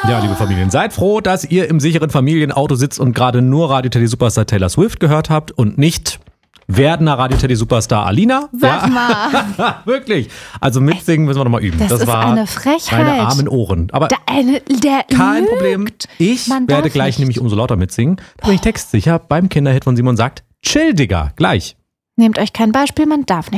Ja, liebe Familien, seid froh, dass ihr im sicheren Familienauto sitzt und gerade nur Radio Teddy Superstar Taylor Swift gehört habt und nicht werdender Radio Teddy Superstar Alina. Sag mal. Wirklich. Also mitsingen müssen wir nochmal üben. Das ist war eine Frechheit. meine armen Ohren. Aber Der kein lügt. Problem. Ich Man werde darf gleich nicht. nämlich umso lauter mitsingen. Da bin ich textsicher beim Kinderhit von Simon sagt, chill, Digga, gleich. Nehmt euch kein Beispiel, man darf nicht.